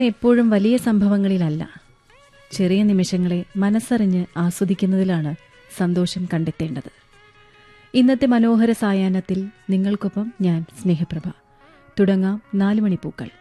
എപ്പോഴും വലിയ സംഭവങ്ങളിലല്ല, ചെറിയ നിമിഷങ്ങളെ മനസ്സറിഞ്ഞ് ആസ്വദിക്കുന്നതിലാണ് സന്തോഷം കണ്ടെത്തേണ്ടത്. ഇന്നത്തെ മനോഹര സായാഹ്നത്തിൽ നിങ്ങൾക്കൊപ്പം ഞാൻ സ്നേഹപ്രഭ. തുടങ്ങാം 4 മണിപ്പൂക്കൾ.